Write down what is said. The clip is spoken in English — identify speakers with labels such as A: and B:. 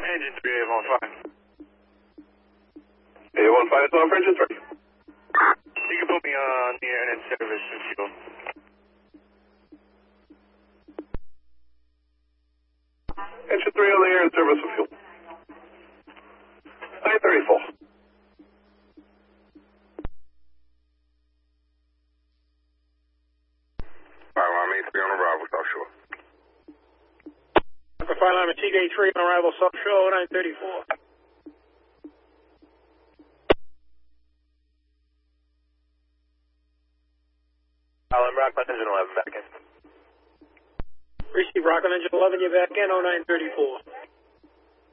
A: Engine 3, A15.
B: A15 is on for engine 3.
A: You can put me on the air and service and fuel.
B: Engine 3 on the air and service and fuel. 934.
C: Fireline 83 on arrival, South Shore.
D: Fireline TJ3 on arrival, South Shore, 934.
A: Island Rockland Engine 11 back in.
D: Receive Rockland Engine 11, you're back in, 0934.